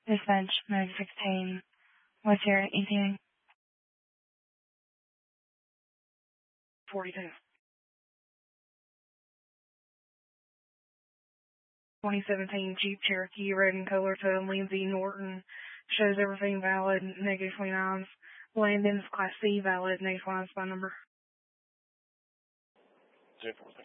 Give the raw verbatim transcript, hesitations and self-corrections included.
Dispatch, Mag sixteen. What's your E T A? forty-two. twenty seventeen Jeep Cherokee, red in color to Lindsay Norton. Shows everything valid, negative twenty-nines. Landon's Class C, valid, negative twenty-nine, spy number. ten four